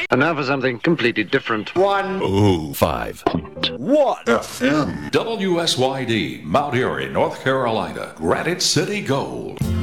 And now for something completely different. 105.1 FM. WSYD, Mount Airy, North Carolina. Granite City Gold.